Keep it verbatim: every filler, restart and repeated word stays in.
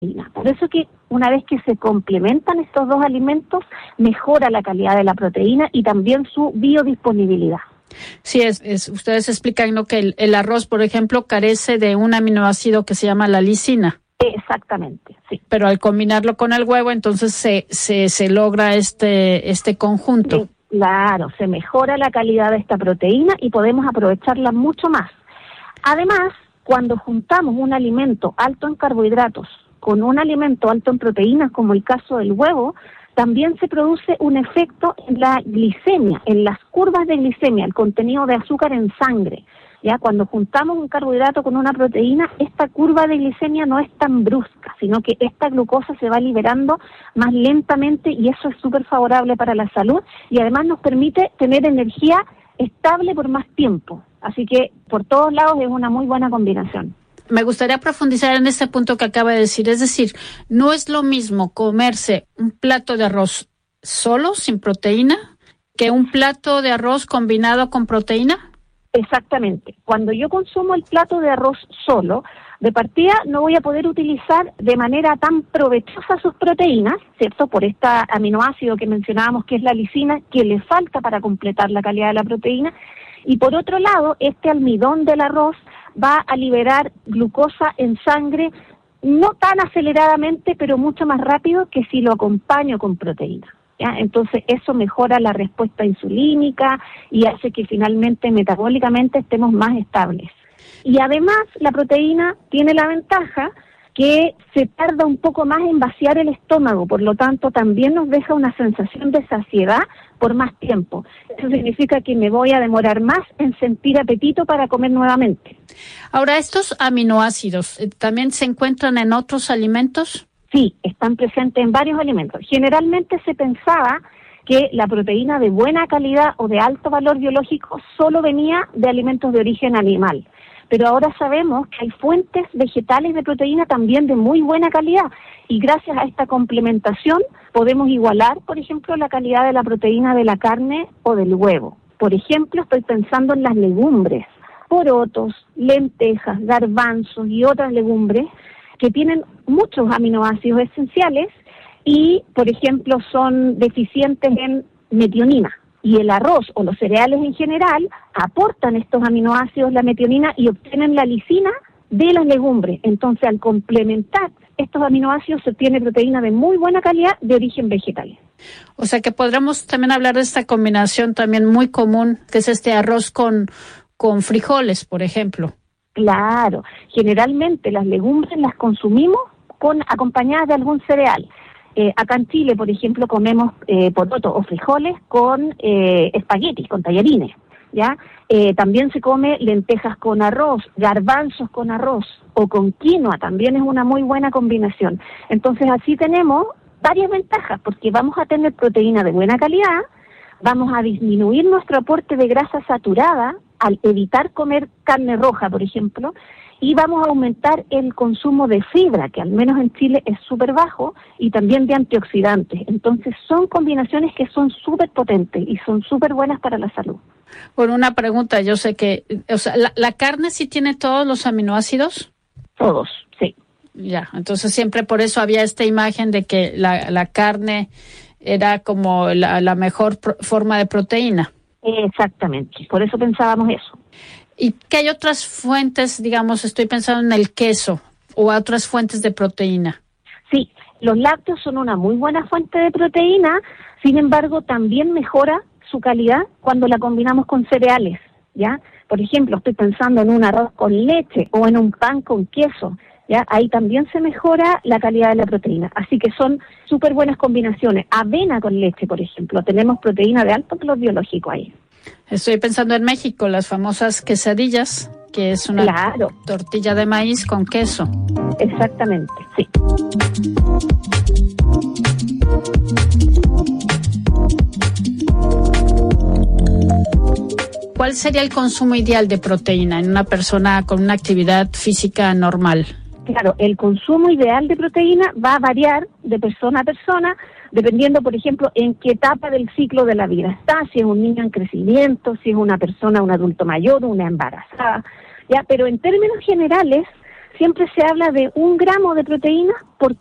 Por eso que una vez que se complementan estos dos alimentos, mejora la calidad de la proteína y también su biodisponibilidad. Sí, es, es ustedes explican, ¿no?, que el, el arroz, por ejemplo, carece de un aminoácido que se llama la lisina. Exactamente, sí. Pero al combinarlo con el huevo, entonces se se, se logra este este conjunto. Sí, claro, se mejora la calidad de esta proteína y podemos aprovecharla mucho más. Además, cuando juntamos un alimento alto en carbohidratos con un alimento alto en proteínas, como el caso del huevo, también se produce un efecto en la glicemia, en las curvas de glicemia, el contenido de azúcar en sangre. Ya cuando juntamos un carbohidrato con una proteína, esta curva de glicemia no es tan brusca, sino que esta glucosa se va liberando más lentamente y eso es súper favorable para la salud y además nos permite tener energía estable por más tiempo. Así que por todos lados es una muy buena combinación. Me gustaría profundizar en este punto que acaba de decir, es decir, no es lo mismo comerse un plato de arroz solo, sin proteína, que un plato de arroz combinado con proteína. Exactamente. Cuando yo consumo el plato de arroz solo, de partida no voy a poder utilizar de manera tan provechosa sus proteínas, ¿cierto? Por este aminoácido que mencionábamos, que es la lisina, que le falta para completar la calidad de la proteína. Y por otro lado, este almidón del arroz va a liberar glucosa en sangre, no tan aceleradamente, pero mucho más rápido que si lo acompaño con proteína. ¿Ya? Entonces eso mejora la respuesta insulínica y hace que finalmente metabólicamente estemos más estables. Y además la proteína tiene la ventaja que se tarda un poco más en vaciar el estómago, por lo tanto también nos deja una sensación de saciedad por más tiempo. Eso significa que me voy a demorar más en sentir apetito para comer nuevamente. Ahora, ¿estos aminoácidos eh, también se encuentran en otros alimentos? Sí, están presentes en varios alimentos. Generalmente se pensaba que la proteína de buena calidad o de alto valor biológico solo venía de alimentos de origen animal. Pero ahora sabemos que hay fuentes vegetales de proteína también de muy buena calidad y gracias a esta complementación podemos igualar, por ejemplo, la calidad de la proteína de la carne o del huevo. Por ejemplo, estoy pensando en las legumbres, porotos, lentejas, garbanzos y otras legumbres que tienen muchos aminoácidos esenciales y, por ejemplo, son deficientes en metionina. Y el arroz o los cereales en general aportan estos aminoácidos, la metionina, y obtienen la lisina de las legumbres. Entonces, al complementar estos aminoácidos, se obtiene proteína de muy buena calidad de origen vegetal. O sea que podríamos también hablar de esta combinación también muy común, que es este arroz con, con frijoles, por ejemplo. Claro, generalmente las legumbres las consumimos con acompañadas de algún cereal. Eh, acá en Chile, por ejemplo, comemos eh, porotos o frijoles con eh, espaguetis, con tallarines, ¿ya? Eh, también se come lentejas con arroz, garbanzos con arroz o con quinoa, también es una muy buena combinación. Entonces así tenemos varias ventajas, porque vamos a tener proteína de buena calidad, vamos a disminuir nuestro aporte de grasa saturada al evitar comer carne roja, por ejemplo, y vamos a aumentar el consumo de fibra, que al menos en Chile es súper bajo, y también de antioxidantes. Entonces son combinaciones que son súper potentes y son súper buenas para la salud. Bueno, una pregunta, yo sé que, o sea, ¿la, la carne sí tiene todos los aminoácidos? Todos, sí. Ya, entonces siempre por eso había esta imagen de que la, la carne era como la, la mejor pro, forma de proteína. Exactamente, por eso pensábamos eso. ¿Y qué hay otras fuentes, digamos, estoy pensando en el queso o otras fuentes de proteína? Sí, los lácteos son una muy buena fuente de proteína, sin embargo, también mejora su calidad cuando la combinamos con cereales, ¿ya? Por ejemplo, estoy pensando en un arroz con leche o en un pan con queso, ¿ya? Ahí también se mejora la calidad de la proteína. Así que son súper buenas combinaciones. Avena con leche, por ejemplo, tenemos proteína de alto valor biológico ahí. Estoy pensando en México, las famosas quesadillas, que es una claro. tortilla de maíz con queso. Exactamente, sí. ¿Cuál sería el consumo ideal de proteína en una persona con una actividad física normal? Claro, el consumo ideal de proteína va a variar de persona a persona, dependiendo, por ejemplo, en qué etapa del ciclo de la vida está, si es un niño en crecimiento, si es una persona, un adulto mayor, una embarazada, ¿ya? Pero en términos generales, siempre se habla de un gramo de proteína por